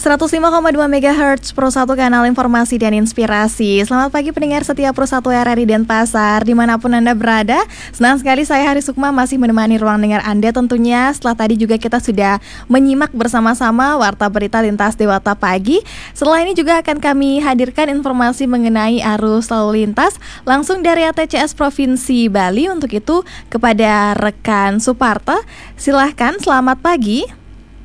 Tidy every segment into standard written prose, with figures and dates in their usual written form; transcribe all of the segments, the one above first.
105,2 MHz Pro 1 kanal informasi dan inspirasi. Selamat pagi pendengar setia Pro 1 RRI Denpasar dimanapun Anda berada. Senang sekali saya Hari Sukma masih menemani ruang dengar Anda tentunya. Setelah tadi juga kita sudah menyimak bersama-sama Warta Berita Lintas Dewata Pagi. Setelah ini juga akan kami hadirkan informasi mengenai arus lalu lintas langsung dari ATCS Provinsi Bali. Untuk itu kepada rekan Suparta, silahkan selamat pagi.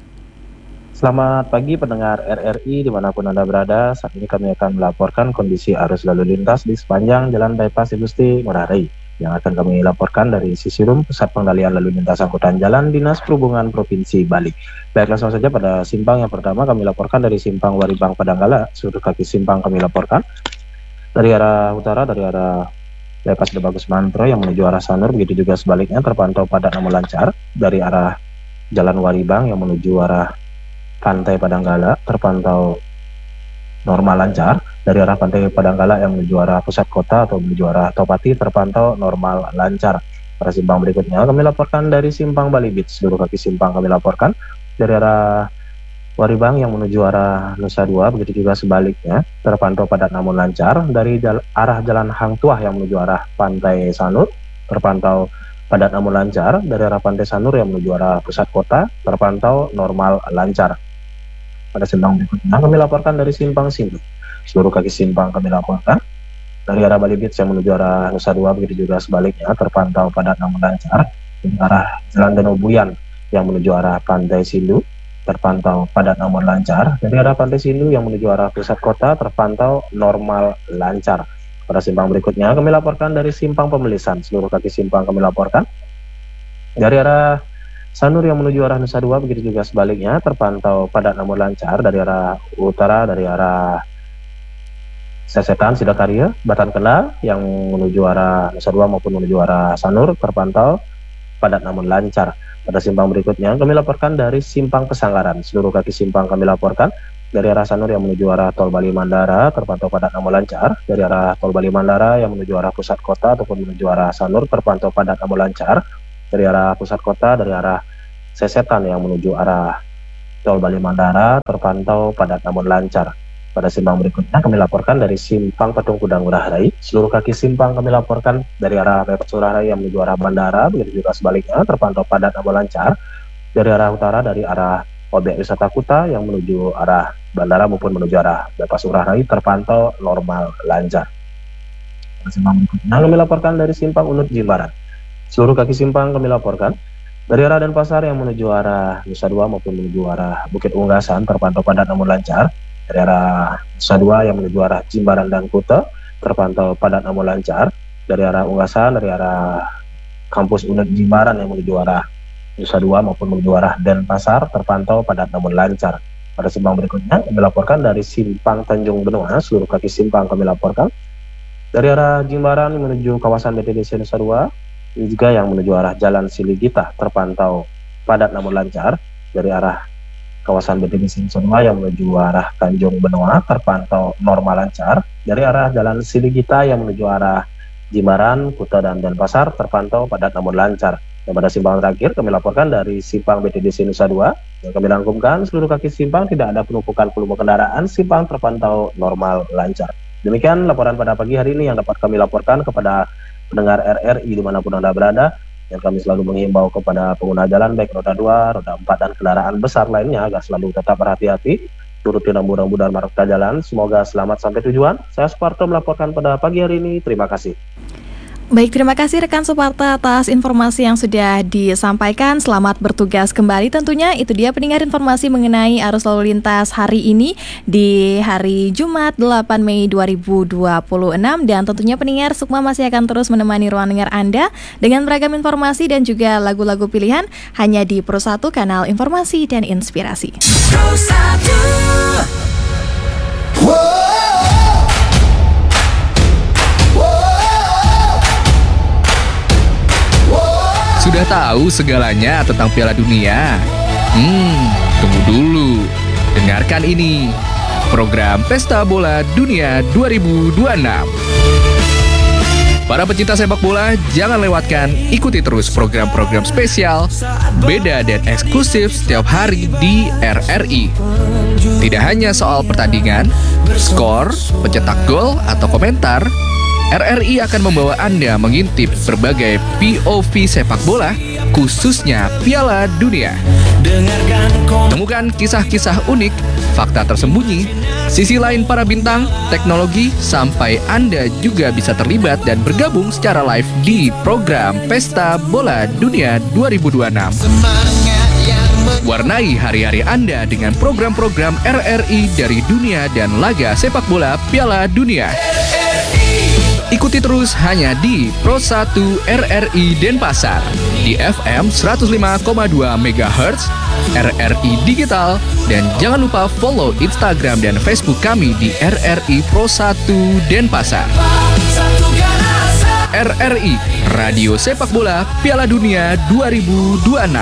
Selamat pagi pendengar RRI dimanapun Anda berada. Saat ini kami akan melaporkan kondisi arus lalu lintas di sepanjang Jalan Bypass Igusti Ngurah Rai yang akan kami laporkan dari Sisirum Pusat Pengendalian Lalu Lintas Angkutan Jalan Dinas Perhubungan Provinsi Bali. Baik, langsung saja pada simpang yang pertama kami laporkan dari simpang Waribang Padanggala. Seluruh kaki simpang kami laporkan dari arah utara, dari arah Bypass De Bagus Mantro yang menuju arah Sanur, begitu juga sebaliknya terpantau padat namun lancar. Dari arah Jalan Waribang yang menuju arah Pantai Padanggala terpantau normal lancar. Dari arah Pantai Padanggala yang menuju arah pusat kota atau menuju arah Topati terpantau normal lancar. Pada simpang berikutnya kami laporkan dari simpang Bali Beach. Seluruh kaki simpang kami laporkan dari arah Waribang yang menuju arah Nusa Dua, begitu juga sebaliknya terpantau padat namun lancar. Dari arah Jalan Hang Tuah yang menuju arah Pantai Sanur terpantau padat namun lancar. Dari arah Pantai Sanur yang menuju arah pusat kota terpantau normal lancar. Pada simpang berikutnya kami laporkan dari simpang Sindu. Seluruh kaki simpang kami laporkan dari arah Bali Beach yang menuju arah Nusa Dua, begitu juga sebaliknya terpantau padat namun lancar. Dari arah Jalan Danau Buyan yang menuju arah Pantai Sindu terpantau padat namun lancar. Dari arah Pantai Sindu yang menuju arah pusat kota terpantau normal lancar. Pada simpang berikutnya kami laporkan dari simpang Pemelisan. Seluruh kaki simpang kami laporkan dari arah Sanur yang menuju arah Nusa Dua, begitu juga sebaliknya terpantau padat namun lancar. Dari arah utara, dari arah Sesetan, Sidakarya, Batan Kendal yang menuju arah Nusa Dua maupun menuju arah Sanur terpantau padat namun lancar. Pada simpang berikutnya kami laporkan dari simpang Pesanggaran. Seluruh kaki simpang kami laporkan dari arah Sanur yang menuju arah Tol Bali Mandara terpantau padat namun lancar. Dari arah Tol Bali Mandara yang menuju arah pusat kota ataupun menuju arah Sanur terpantau padat namun lancar. Dari arah pusat kota, dari arah Sesetan yang menuju arah Tol Bali Mandara terpantau padat namun lancar. Pada simpang berikutnya kami laporkan dari simpang Patung Kudang Ngurah Rai. Seluruh kaki simpang kami laporkan dari arah Bypass Ngurah Rai yang menuju arah bandara, begitu juga sebaliknya terpantau padat namun lancar. Dari arah utara, dari arah objek wisata Kuta yang menuju arah bandara maupun menuju arah Bypass Ngurah Rai terpantau normal lancar. Pada simpang berikutnya kami laporkan dari simpang Unut Jimbaran. Seluruh kaki simpang kami laporkan dari arah Denpasar yang menuju arah Nusa Dua maupun menuju arah Bukit Unggasan terpantau padat namun lancar. Dari arah Nusa Dua yang menuju arah Jimbaran dan Kuta terpantau padat namun lancar. Dari arah Unggasan, dari arah kampus Unut Jimbaran yang menuju arah Nusa Dua maupun menuju arah Denpasar terpantau padat namun lancar. Pada simpang berikutnya kami laporkan dari simpang Tanjung Benua. Seluruh kaki simpang kami laporkan dari arah Jimbaran menuju kawasan BTDC Nusa Dua, juga yang menuju arah Jalan Siligita terpantau padat namun lancar. Dari arah kawasan BTDC Nusa Dua yang menuju arah Tanjung Benua terpantau normal lancar. Dari arah Jalan Siligita yang menuju arah Jimbaran, Kuta dan Denpasar terpantau padat namun lancar. Dan pada simpang terakhir kami laporkan dari simpang BTDC Nusa Dua yang kami rangkumkan seluruh kaki simpang tidak ada penumpukan volume kendaraan, simpang terpantau normal lancar. Demikian laporan pada pagi hari ini yang dapat kami laporkan kepada pendengar RRI dimanapun Anda berada, dan kami selalu mengimbau kepada pengguna jalan baik roda 2, roda 4 dan kendaraan besar lainnya agar selalu tetap berhati-hati, turuti rambu-rambu dan marka jalan. Semoga selamat sampai tujuan. Saya Suparto melaporkan pada pagi hari ini. Terima kasih. Baik, terima kasih rekan Suparta atas informasi yang sudah disampaikan. Selamat bertugas kembali tentunya. Itu dia pendengar informasi mengenai arus lalu lintas hari ini di hari Jumat 8 Mei 2026. Dan tentunya pendengar Sukma masih akan terus menemani ruang dengar Anda dengan beragam informasi dan juga lagu-lagu pilihan hanya di Pro 1 kanal informasi dan inspirasi. Pro 1. Sudah tahu segalanya tentang Piala Dunia? Tunggu dulu. Dengarkan ini. Program Pesta Bola Dunia 2026. Para pecinta sepak bola, jangan lewatkan, ikuti terus program-program spesial, beda dan eksklusif setiap hari di RRI. Tidak hanya soal pertandingan, skor, pencetak gol, atau komentar, RRI akan membawa Anda mengintip berbagai POV sepak bola, khususnya Piala Dunia. Temukan kisah-kisah unik, fakta tersembunyi, sisi lain para bintang, teknologi, sampai Anda juga bisa terlibat dan bergabung secara live di program Pesta Bola Dunia 2026. Warnai hari-hari Anda dengan program-program RRI dari dunia dan laga sepak bola Piala Dunia. Ikuti terus hanya di Pro 1 RRI Denpasar di FM 105,2 MHz, RRI Digital, dan jangan lupa follow Instagram dan Facebook kami di RRI Pro 1 Denpasar. RRI, Radio Sepak Bola Piala Dunia 2026.